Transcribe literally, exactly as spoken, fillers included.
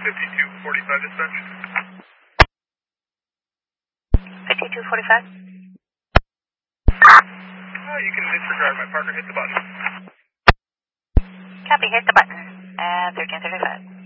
fifty-two forty-five dispatch. fifty-two forty-five? Oh, you can disregard. My partner hit the button. Copy, hit the button. Uh, thirteen thirty-five.